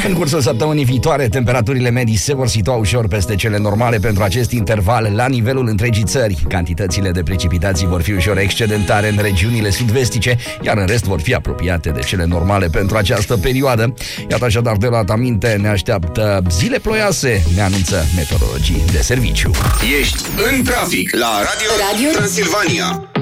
În cursul săptămânii viitoare, temperaturile medii se vor situa ușor peste cele normale pentru acest interval la nivelul întregii țări. Cantitățile de precipitații vor fi ușor excedentare în regiunile sud-vestice, iar în rest vor fi apropiate de cele normale pentru această perioadă. Iată așadar, de luat aminte, ne așteaptă zile ploioase, ne anunță meteorologii de serviciu. Ești în trafic la Radio Transilvania.